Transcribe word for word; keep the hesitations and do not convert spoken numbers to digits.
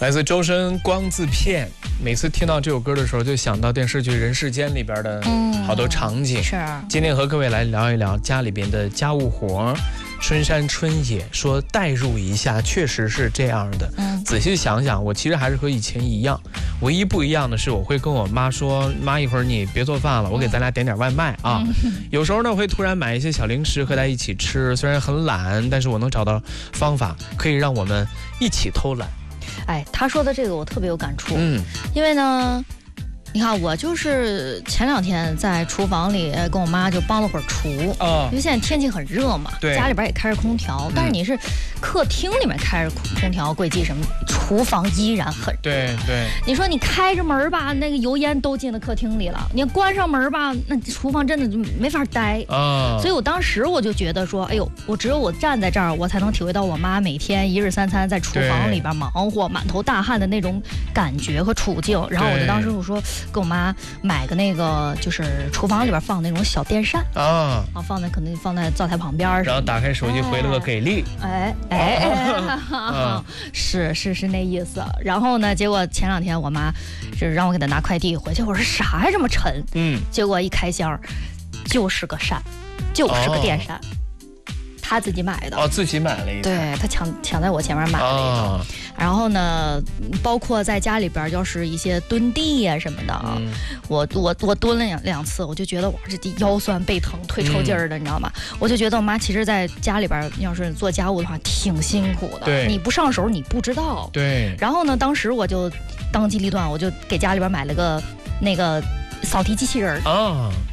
来自周深《光字片》，每次听到这首歌的时候，就想到电视剧《人世间》里边的好多场景。嗯、 是。 今天和各位来聊一聊家里边的家务活。春山春野说代入一下，确实是这样的。嗯，仔细想想，我其实还是和以前一样，唯一不一样的是，我会跟我妈说：“妈，一会儿你别做饭了，我给咱俩点点外卖啊。嗯”有时候呢，会突然买一些小零食和他一起吃，虽然很懒，但是我能找到方法，可以让我们一起偷懒。 哎，他说的这个我特别有感触。嗯，因为呢。你看，我就是前两天在厨房里跟我妈就帮了会儿厨，哦，因为现在天气很热嘛， 对， 家里边也开着空调，但是你是客厅里面开着空调，柜记什么，厨房依然很热。 对对。 你说你开着门吧，那个油烟都进了客厅里了；你关上门吧，那厨房真的就没法待啊。所以我当时我就觉得说，哎呦，我只有我站在这儿，我才能体会到我妈每天一日三餐在厨房里边忙活、满头大汗的那种感觉和处境。然后我就当时我说。跟我妈买个那个，就是厨房里边放那种小电扇啊，啊，放在可能放在灶台旁边， 然后打开手机回了个给力， 哎哎哎，啊、是是是那意思。然后呢，结果前两天我妈就是让我给她拿快递回去，我说啥呀这么沉？嗯，结果一开箱就是个扇，就是个电扇。哦，他自己买的哦，自己买了一个， 对，他抢抢在我前面买了一个，哦、然后呢，包括在家里边就是一些蹲地呀、啊、什么的啊，嗯、我我我蹲了两两次，我就觉得哇，这腰酸背疼、腿抽筋儿的，嗯、你知道吗？我就觉得我妈其实在家里边要是做家务的话挺辛苦的， 对， 你不上手你不知道， 对。 然后呢，当时我就当机立断，我就给家里边买了个那个扫地机器人啊。